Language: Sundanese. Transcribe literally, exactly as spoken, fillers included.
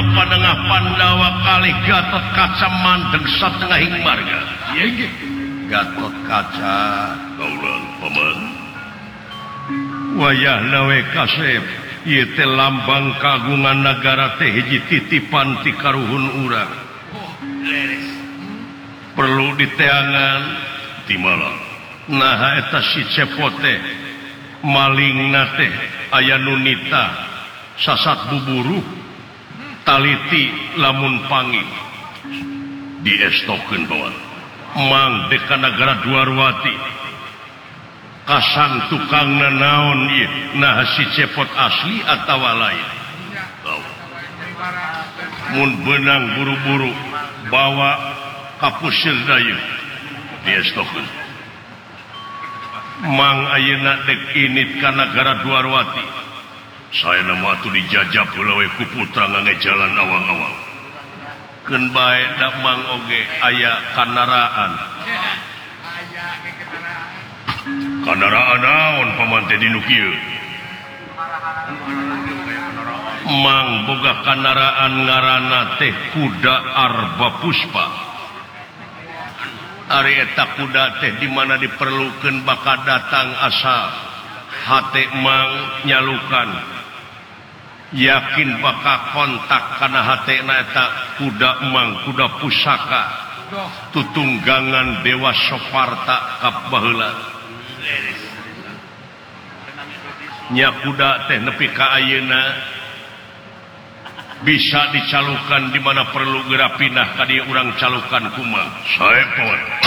panengah Pandawa kali Gatot Kaca mandeg satengahing marga. Gatot Kaca kaulan paman. Wayahna we kasep ieu teh lambang kagungan nagara teh hiji titipan ti karuhun urang. Perlu diteangan di malam. Nah eta si cepot teh malingna teh aya nu nita sasat buburu taliti lamun pangi diestokeun bawan mang deka nagara Dwarwati kasang tukangna naon ieu nah si cepot asli atawa lain mun benang buru-buru bawa kapusir dayu diestokeun mang ayeuna dek init ka nagara Dwarwati saya nama atuh dijajab heula we ku putra ngangge jalan awang-awang keun bae da mang oge aya kandaraan kandaraan naon paman teh dinu kieu mang boga kandaraan ngaranna teh kuda arba puspa ari eta kuda teh di mana diperlukeun bakal datang asa hate mang nyalukan yakin bakal kontak kana hatena eta kuda mang kuda pusaka tutunggangan Dewa Soparta kap baheula nya kuda teh nepi ka ayeuna bisa dicalukan di mana perlu geura pindah ka dieu urang calukan kumaha sae pawan